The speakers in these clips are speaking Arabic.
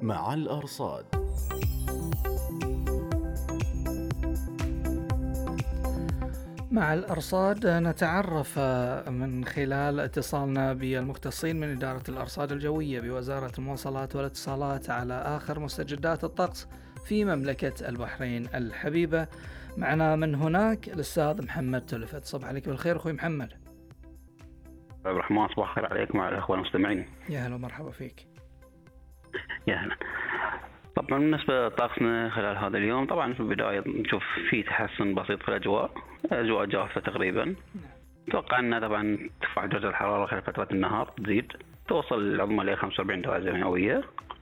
مع الأرصاد. مع الأرصاد نتعرف من خلال اتصالنا بالمختصين من إدارة الأرصاد الجوية بوزارة المواصلات والاتصالات على آخر مستجدات الطقس في مملكة البحرين الحبيبة. معنا من هناك الأستاذ محمد تلفت. صباح عليك بالخير أخوي محمد. عبد الرحمن، صباح الخير عليكم وعلى الأخوة المستمعين. يا هلا ومرحبا فيك. يا هلا. طبعا بالنسبة لطقسنا خلال هذا اليوم، طبعا في البداية نشوف في تحسن بسيط في الأجواء جافة تقريبا. توقع أن طبعا ترفع درجة الحرارة خلال فترة النهار، تزيد توصل العظمى ل 45 درجة مئوية.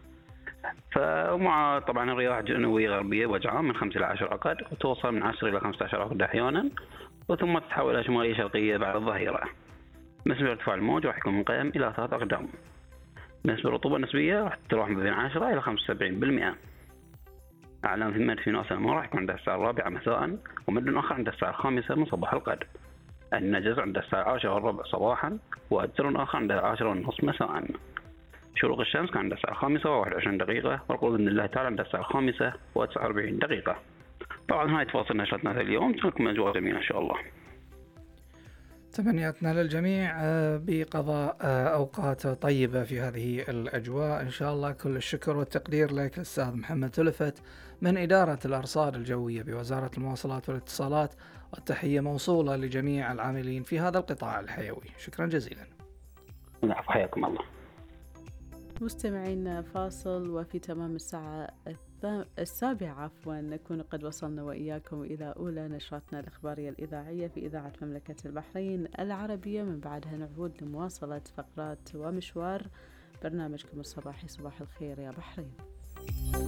فمع طبعا الرياح جنوبية غربية بوجه عام من 5 إلى 10 عقد، وتوصل من 10 إلى 15 عقد أحيانا، وثم تتحول إلى شمالية شرقية بعد الظهيرة. بالنسبة لارتفاع الموج راح يكون من قيم إلى 3 أقدام. بالنسبة للرطوبة النسبية راح تروح ما بين 10 إلى 75%. أعلام في مد في ناس الماء راح يكون عند الساعة 4 مساء، ومد آخر عند الساعة 5 من صباح الغد. النجز عند الساعة 10:15 صباحا، وأجر آخر عند 10:30 مساء. شروق الشمس كان عند الساعة 5:21 دقيقة، والغروب بإذن الله تعالى عند الساعة 5:49 دقيقة. طبعا هاي تفاصيل نشرتنا هذا اليوم، تكون أجواء جميلة إن شاء الله. تمنياتنا للجميع بقضاء أوقات طيبة في هذه الأجواء إن شاء الله. كل الشكر والتقدير لك الأستاذ محمد تلفت من إدارة الأرصاد الجوية بوزارة المواصلات والاتصالات، والتحية موصولة لجميع العاملين في هذا القطاع الحيوي. شكرا جزيلا. العفو، حياكم الله. مستمعين، فاصل وفي تمام الساعة 7 نكون قد وصلنا وإياكم إلى أولى نشراتنا الإخبارية الإذاعية في إذاعة مملكة البحرين العربية. من بعدها نعود لمواصلة فقرات ومشوار برنامجكم الصباحي صباح الخير يا بحرين.